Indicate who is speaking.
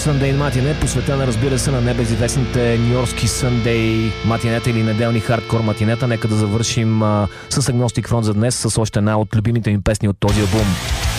Speaker 1: Sunday Matinee, посветена, разбира се, на небезизвестните нюйоркски Sunday матинета или неделни хардкор матинета. Нека да завършим с Agnostic Front за днес с още една от любимите ми песни от този албум.